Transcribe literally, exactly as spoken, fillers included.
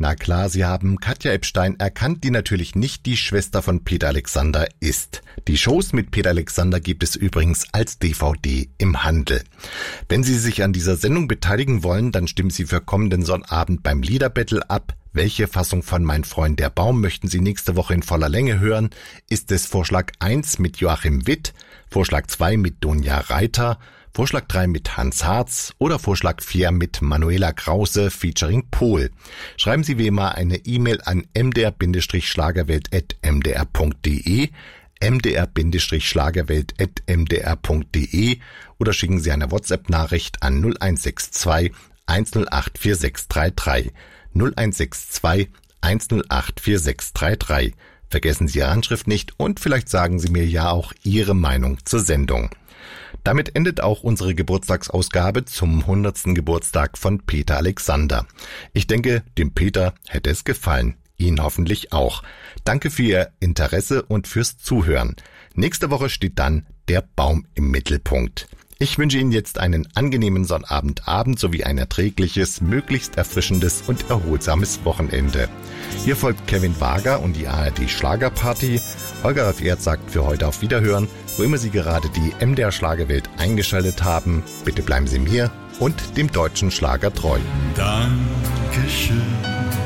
Na klar, Sie haben Katja Epstein erkannt, die natürlich nicht die Schwester von Peter Alexander ist. Die Shows mit Peter Alexander gibt es übrigens als D V D im Handel. Wenn Sie sich an dieser Sendung beteiligen wollen, dann stimmen Sie für kommenden Sonnabend beim Liederbattle ab. Welche Fassung von Mein Freund der Baum möchten Sie nächste Woche in voller Länge hören? Ist es Vorschlag eins mit Joachim Witt, Vorschlag zwei mit Donja Reiter, Vorschlag drei mit Hans Harz oder Vorschlag vier mit Manuela Krause featuring Pohl? Schreiben Sie wie immer eine E-Mail an m d r schlagerwelt at m d r punkt d e, m d r schlagerwelt at m d r punkt d e oder schicken Sie eine WhatsApp-Nachricht an null eins sechs zwei eins null acht vier sechs drei drei. null eins sechs zwei eins null acht vier sechs drei drei. Vergessen Sie Ihre Anschrift nicht und vielleicht sagen Sie mir ja auch Ihre Meinung zur Sendung. Damit endet auch unsere Geburtstagsausgabe zum hundertsten Geburtstag von Peter Alexander. Ich denke, dem Peter hätte es gefallen. Ihnen hoffentlich auch. Danke für Ihr Interesse und fürs Zuhören. Nächste Woche steht dann der Baum im Mittelpunkt. Ich wünsche Ihnen jetzt einen angenehmen Sonnabendabend sowie ein erträgliches, möglichst erfrischendes und erholsames Wochenende. Hier folgt Kevin Wager und die A R D Schlagerparty. Holger Ralf Erd sagt für heute auf Wiederhören, wo immer Sie gerade die M D R Schlagerwelt eingeschaltet haben. Bitte bleiben Sie mir und dem deutschen Schlager treu. Dankeschön.